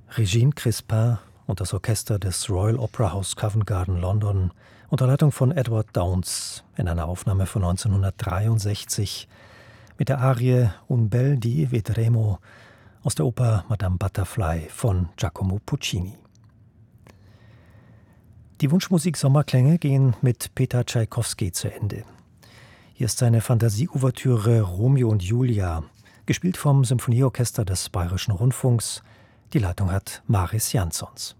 Regine Crispin und das Orchester des Royal Opera House Covent Garden London unter Leitung von Edward Downes in einer Aufnahme von 1963 mit der Arie Un bel di vedremo aus der Oper Madame Butterfly von Giacomo Puccini. Die Wunschmusik Sommerklänge gehen mit Peter Tschaikowski zu Ende. Hier ist seine Fantasie-Ouvertüre Romeo und Julia, gespielt vom Symphonieorchester des Bayerischen Rundfunks. Die Leitung hat Maris Jansons.